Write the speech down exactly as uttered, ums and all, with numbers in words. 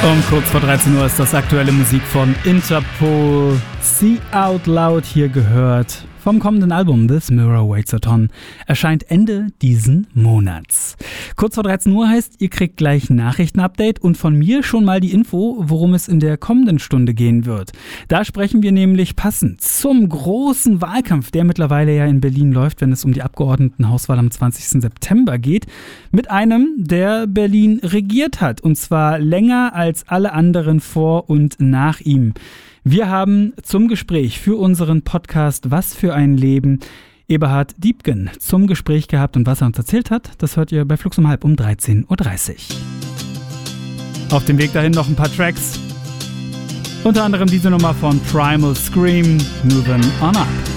Um kurz vor dreizehn Uhr ist das aktuelle Musik von Interpol. See Out Loud hier gehört. Vom kommenden Album This Mirror Waits a Ton erscheint Ende diesen Monats. Kurz vor dreizehn Uhr heißt, ihr kriegt gleich ein Nachrichtenupdate und von mir schon mal die Info, worum es in der kommenden Stunde gehen wird. Da sprechen wir nämlich passend zum großen Wahlkampf, der mittlerweile ja in Berlin läuft, wenn es um die Abgeordnetenhauswahl am zwanzigsten September geht, mit einem, der Berlin regiert hat, und zwar länger als alle anderen vor und nach ihm. Wir haben zum Gespräch für unseren Podcast Was für ein Leben Eberhard Diepgen zum Gespräch gehabt, und was er uns erzählt hat, das hört ihr bei Flux um halb um dreizehn Uhr dreißig. Auf dem Weg dahin noch ein paar Tracks, unter anderem diese Nummer von Primal Scream, Moving On Up.